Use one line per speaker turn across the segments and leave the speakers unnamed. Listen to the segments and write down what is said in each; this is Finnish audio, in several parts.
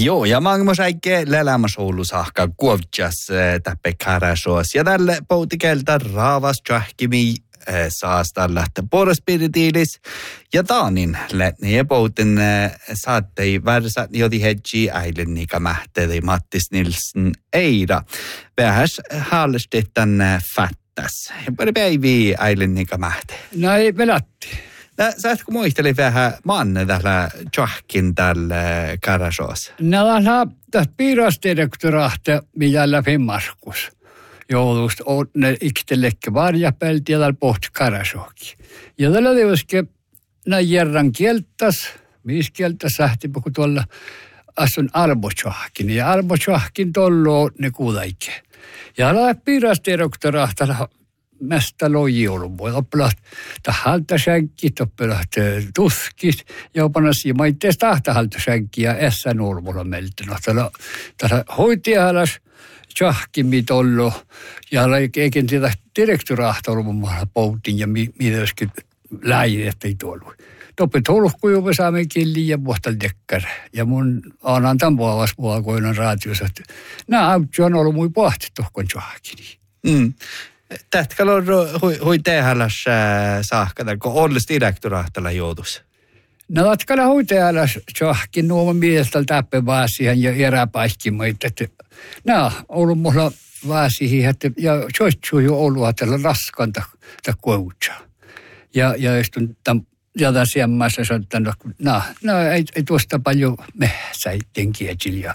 Joo, ja maailma säikkee lälämäsoulusaakka kuovtjas täppe käräsoas. Ja tälle poutikelta raavas tjahkimi saastalla porspiritiilis. Ja taanin lätni ja poutin saattei värsät joti hedji äilin nikä mähteli Mattis Nilsson Eira. Vähäs haalesti tänne fättäs. Ja pari päiviä äilin nikä mähte.
No ei pelatti.
Saatko muisteli vähän maanne tällä tjahkin tällä käräsoas?
No tästä piirasdirektorahta mitä Finnmarkus. Joulusta on ne iktelekki varjapelti ja täällä pohti käräsoakin. Ja tällä tietysti näin järran kieltäs, 5 kieltäs sähti, kun tuolla asun arvotjahkin. Ja arvotjahkin tollo ne kuulaikin. Ja tällä piirasdirektorahta mesta lojiolumua. Oppilaat tahalta sänkki, oppilaat tuskit ja oppilaat maitteessa tahtahalta sänkki ja ässän olmulla meiltä. No tällä hoitajahalas tjahkimi tollo ja eikin tietä direktorahta olumalla poutin ja myöskin läidet ei tuollut. Toppet holkujuva saamme killiin ja vuotal dekkar. Ja mun aanan tämän puolella puolella raatiossa, että nämä on ollut mui pohti tohkon tjahkini.
Tähtäkälä on hui tehäläs saakka, kun ollis direktorahtalla joutus?
No tähtäkälä hui tehäläs tjahkin nuoman mielestä täppä vaasihan ja eräpaikkimaita. Nämä on ollut mulla vaasihin, ja tjoitsu jo ollut tällä raskanta koutsaa. Ja istun tämän jotain siemmässä sanotaan, ei tuosta paljon mehsäitten kietillä.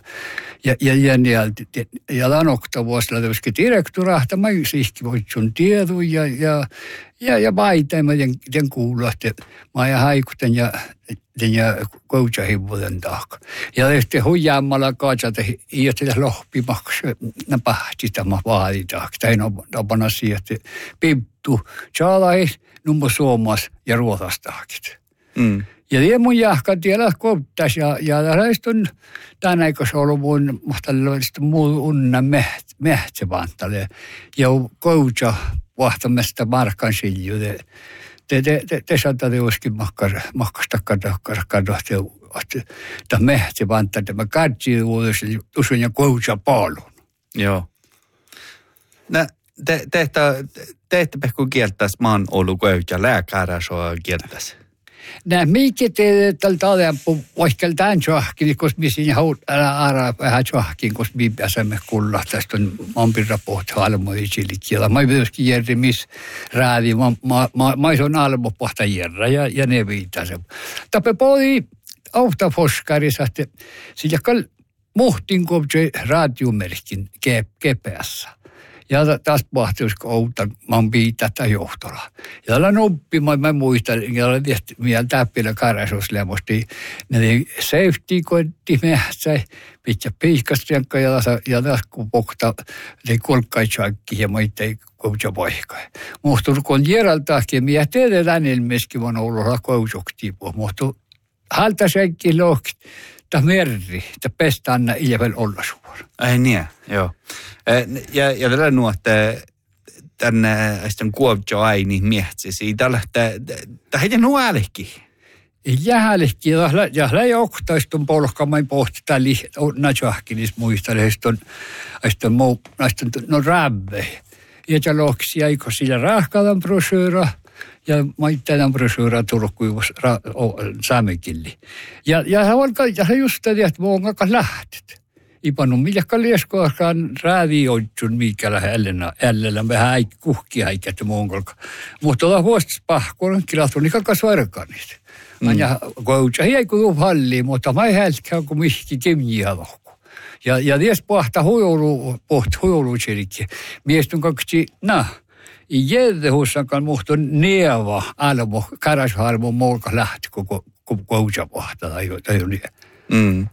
Ja lanokta vuosilla tietysti direktorahta, mä siihki voit sun tiedon ja vaitain, mä den kuuluu, että mä ja haikuten ja koutsahivuuden taakka. Ja sitten huijaamalla katsota, ei ole lohpimaksi, nä pahtista mä vaaditaakka. Tai nopana siihen, että piptu, tjaalahis, nummo suomas ja ruotastaakit. Ja tie mun jahka tiellä koptas ja läistön tämän aikaisen ollut mun mahtallisesta muun unnan mehtsevantale. Ja koutsa vahtamesta markan siljude. Te saatte joskin makkasta kadohti, että mehtsevantale. Tämä katsi usun ja koutsa paalun.
Joo. Tehtä kun kieltäisi maan ollut koutsa lääkärääsoa kieltäisi?
Nämä mikä tältä alempu, vaikka tämän tjahkin, koska minä siinä haudaan vähän tjahkin, koska minä pääsemme kuulla tästä on maanpirrapohti halmoisilikkiä. Mä myöskin järri, missä räävi, mä on almopohta järra ja ne viitaa sen. Tapi poli autofoskari, että sillä muhtin kopse radiomerkin GPS. Ja taas pohtiusko outa, mä oon piitätä johtolla. Ja tällä oppi, mä muistan, ja olen vielä täppillä karasoslemosti, ne safety koitti mehtsä, pitää piikkasta ja taas kun pohtaa, ne kolkkaitsakki ja mä itse koutsa poikaa. Muhtuu, kun järjeltäkin, minä tiedetään ilmeisesti, mä oon ollut kousoktiipua, muhtuu, halta senkin lohkit. Tämä merri, tämä pestanna iävel olla suora.
Ai niin, joo. Ja tällä nuotte tänne kuovtjo aini miehtsisi. Tällä heitä nuolehki.
Jäälehki, ja läi oktaistun polkamain pohti tällä nätsahkinis muisteleistun no rävve. Ja tämä lohksi aiko sillä rahkalan brosyra. Ja maittain brosyra turkuivus saamekilli. Ja hän just tätä, että mä oon aika lähtet. Ipannut milläkään lieskoakaan räävijoitsun mikällä ällellä vähän kuhkia että mä oon kolka. Mutta olla huostas pahkoon, kilatun niin kalkas varkanit. Ja koutsa ei kun halliin, mutta mä ei hältkää kun mihki kimjiä lohku. Ja ties pohta hujoulu sirikki. Miestun kaksi, i jädehussankaan muhtun nieva alvo, karasharmo molka lähti koko koutsa pohta tai niin.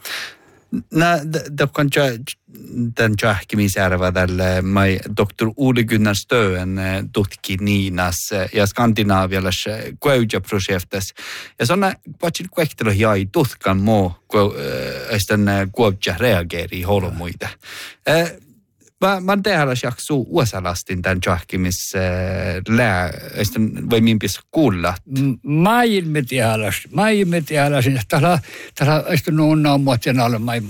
Dokkan tämän tjahkimisärvä tälle mai doktor Ole Gunnar Stöön tutki Niinas ja Skandinaavialas koutsa-projektas. Ja se on patsin kuehtelu jäi tutkan muu, kun koutsa reageeri holmuita. Mä tehdään jaksu uosalastin tämän tjahkimis vai minpis kuulla?
Mä ilme tehdään, että täällä nuunnan muotin alle,